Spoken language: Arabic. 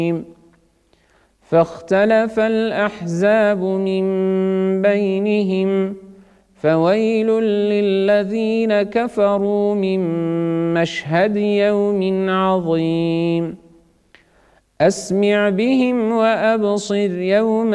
فاختلف الأحزاب من بينهم فويل للذين كفروا من مشهد يوم عظيم أسمع بهم وأبصر يوم